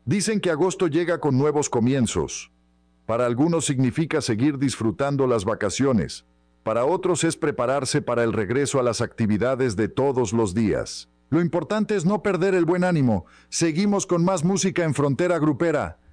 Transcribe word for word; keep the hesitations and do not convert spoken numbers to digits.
Dicen que agosto llega con nuevos comienzos. Para algunos significa seguir disfrutando las vacaciones. Para otros es prepararse para el regreso a las actividades de todos los días. Lo importante es no perder el buen ánimo. Seguimos con más música en Frontera Grupera.